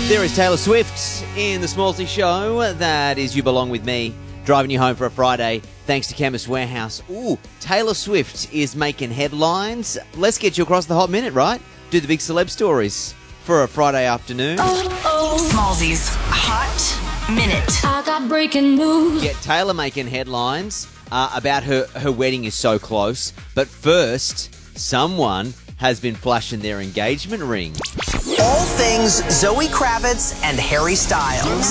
There is Taylor Swift in the Smallsy Show. That is You Belong With Me, driving you home for a Friday, thanks to Chemist Warehouse. Ooh, Taylor Swift is making headlines. Let's get you across the hot minute, right? Do the big celeb stories for a Friday afternoon. Smallsy's Hot Minute. I got breaking news. Get Taylor making headlines about her wedding is so close. But first, someone has been flashing their engagement ring. All things Zoe Kravitz and Harry Styles.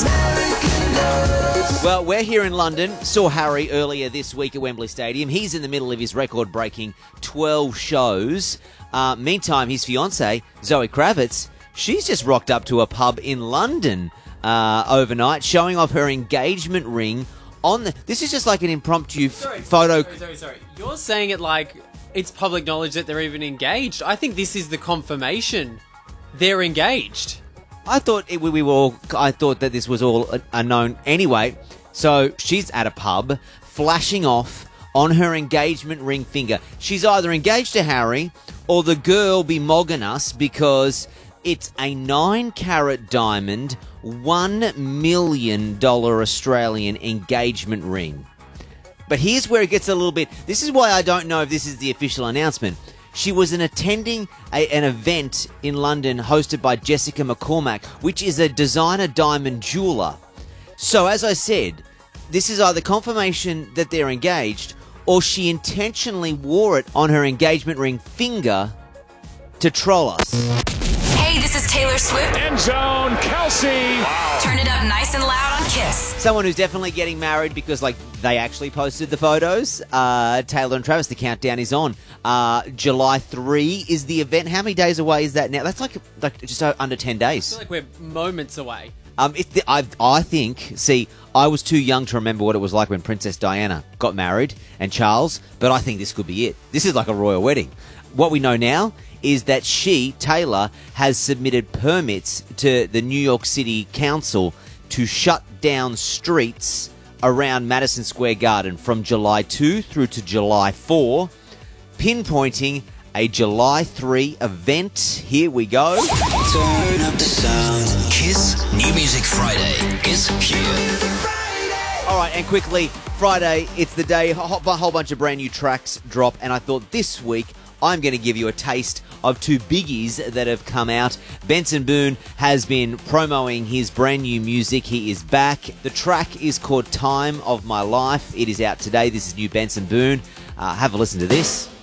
Well, we're here in London. Saw Harry earlier this week at Wembley Stadium. He's in the middle of his record-breaking 12 shows. Meantime, his fiancée, Zoe Kravitz, she's just rocked up to a pub in London overnight, showing off her engagement ring on the... This is just like an impromptu photo... Sorry. You're saying it like it's public knowledge that they're even engaged. I think this is the confirmation they're engaged. I thought that this was all unknown anyway. So she's at a pub, flashing off on her engagement ring finger. She's either engaged to Harry, or the girl be mogging us because it's a 9-carat diamond, $1 million Australian engagement ring. But here's where it gets a little bit... This is why I don't know if this is the official announcement. She was attending an event in London hosted by Jessica McCormack, which is a designer diamond jeweller. So, as I said, this is either confirmation that they're engaged, or she intentionally wore it on her engagement ring finger to troll us. Hey, this is Taylor Swift. End zone, Kelsey. Wow. Turn it up nice and loud on Kiss. Someone who's definitely getting married because, they actually posted the photos. Taylor and Travis, the countdown is on. July 3 is the event. How many days away is that now? That's like just under 10 days. I feel like we're moments away. I think, I was too young to remember what it was like when Princess Diana got married and Charles, but I think this could be it. This is like a royal wedding. What we know now is that Taylor, has submitted permits to the New York City Council to shut down streets around Madison Square Garden from July 2 through to July 4, pinpointing a July 3 event. Here we go. Turn up the sound. Kiss New Music Friday is here. All right, and quickly, Friday, it's the day a whole bunch of brand new tracks drop, and I thought this week I'm going to give you a taste of two biggies that have come out. Benson Boone has been promoting his brand new music. He is back. The track is called Time of My Life. It is out today. This is new Benson Boone. Have a listen to this.